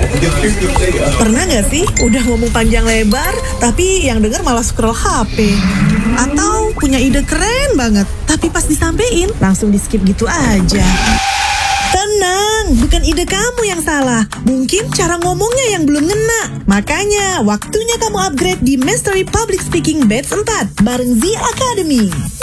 Pernah nggak sih udah ngomong panjang lebar, tapi yang denger malah scroll HP? Atau punya ide keren banget, tapi pas disampein langsung di-skip gitu aja? Tenang, bukan ide kamu yang salah. Mungkin cara ngomongnya yang belum ngena. Makanya, waktunya kamu upgrade di Mastery Public Speaking Batch 4 bareng Z Academy.